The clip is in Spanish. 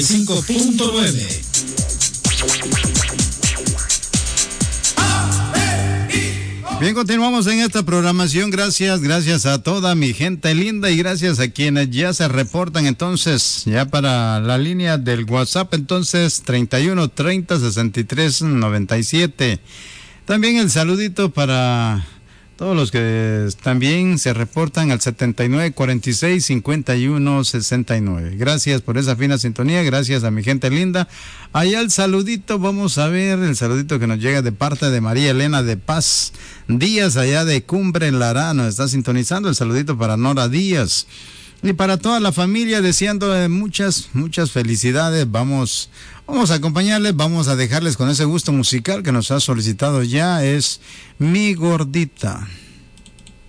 5.9. Bien, continuamos en esta programación. Gracias a toda mi gente linda y gracias a quienes ya se reportan. Entonces, ya para la línea del WhatsApp, entonces 31 30 63 97. También el saludito para todos los que también se reportan al 79 46 51 69. Gracias por esa fina sintonía, gracias a mi gente linda. Allá el saludito, vamos a ver el saludito que nos llega de parte de María Elena de Paz Díaz, allá de Cumbre Lara, nos está sintonizando. El saludito para Nora Díaz y para toda la familia, deseando muchas felicidades. Vamos a acompañarles, vamos a dejarles con ese gusto musical que nos ha solicitado ya, es Mi Gordita.